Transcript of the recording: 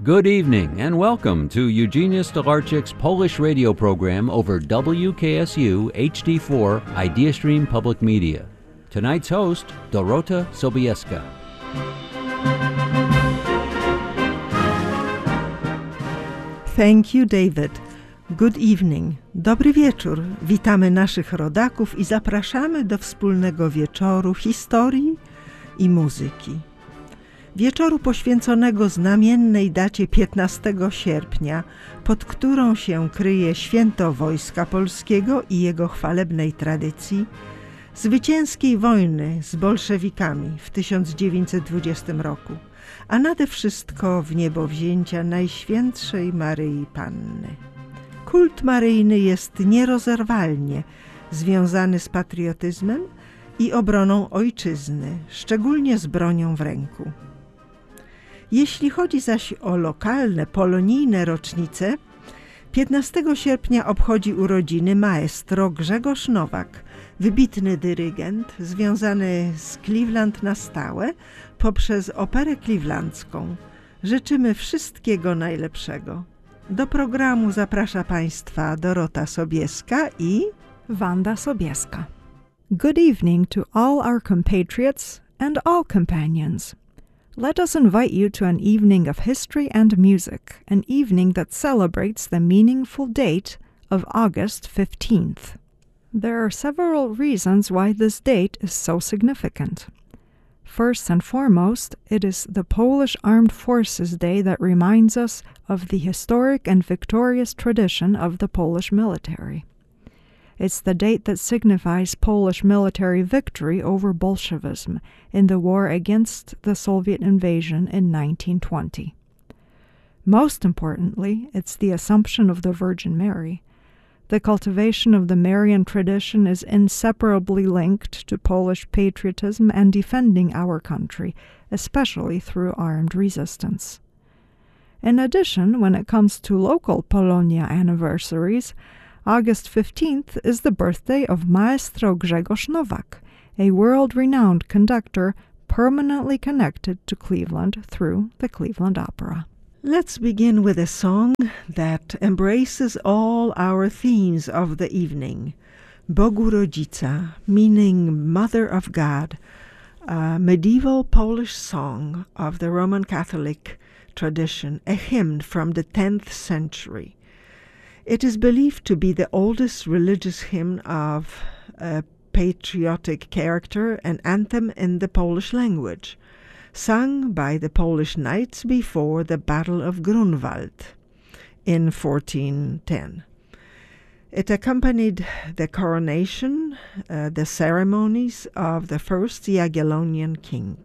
Good evening and welcome to Eugenia Stolarczyk's Polish radio program over WKSU HD4 IdeaStream Public Media. Tonight's host, Dorota Sobieska. Thank you, David. Good evening. Dobry wieczór. Witamy naszych rodaków i zapraszamy do wspólnego wieczoru historii i muzyki. Wieczoru poświęconego znamiennej dacie 15 sierpnia, pod którą się kryje święto Wojska Polskiego i jego chwalebnej tradycji, zwycięskiej wojny z bolszewikami w 1920 roku, a nade wszystko w niebowzięcia Najświętszej Maryi Panny. Kult maryjny jest nierozerwalnie związany z patriotyzmem i obroną ojczyzny, szczególnie z bronią w ręku. Jeśli chodzi zaś o lokalne, polonijne rocznice, 15 sierpnia obchodzi urodziny maestro Grzegorz Nowak, wybitny dyrygent związany z Cleveland na stałe poprzez Operę Clevelandzką. Życzymy wszystkiego najlepszego. Do programu zaprasza Państwa Dorota Sobieska i Wanda Sobieska. Good evening to all our compatriots and all companions. Let us invite you to an evening of history and music, an evening that celebrates the meaningful date of August 15th. There are several reasons why this date is so significant. First and foremost, it is the Polish Armed Forces Day that reminds us of the historic and victorious tradition of the Polish military. It's the date that signifies Polish military victory over Bolshevism in the war against the Soviet invasion in 1920. Most importantly, it's the Assumption of the Virgin Mary. The cultivation of the Marian tradition is inseparably linked to Polish patriotism and defending our country, especially through armed resistance. In addition, when it comes to local Polonia anniversaries, August 15th is the birthday of Maestro Grzegorz Nowak, a world-renowned conductor permanently connected to Cleveland through the Cleveland Opera. Let's begin with a song that embraces all our themes of the evening. Bogu Rodzica, meaning Mother of God, a medieval Polish song of the Roman Catholic tradition, a hymn from the 10th century. It is believed to be the oldest religious hymn of a patriotic character and anthem in the Polish language, sung by the Polish knights before the Battle of Grunwald in 1410. It accompanied the coronation, the ceremonies of the first Jagiellonian king.